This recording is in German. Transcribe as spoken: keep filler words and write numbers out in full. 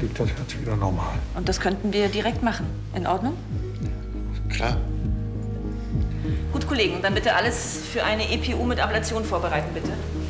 schlägt das Herz wieder normal. Und das könnten wir direkt machen. In Ordnung? Klar. Gut, Kollegen, dann bitte alles für eine E P U mit Ablation vorbereiten, bitte.